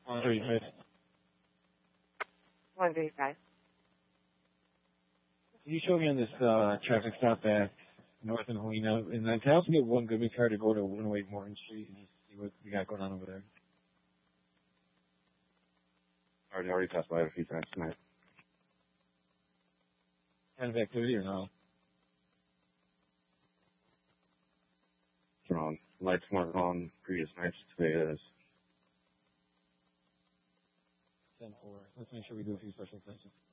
135. 135. Can you show me on this traffic stop at North and Helena? And then can I also get one Goodman car to go to 108 Morton Street and just see what we got going on over there? Already passed by a few times tonight. Kind of activity or no? It's wrong. Lights weren't on previous nights. Today it is. 10-4. Let's make sure we do a few special attention.